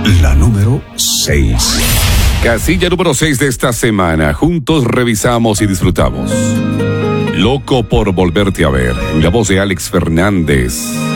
la número 6. Casilla número 6 de esta semana. Juntos revisamos y disfrutamos. Loco por volverte a ver. En la voz de Alex Fernández.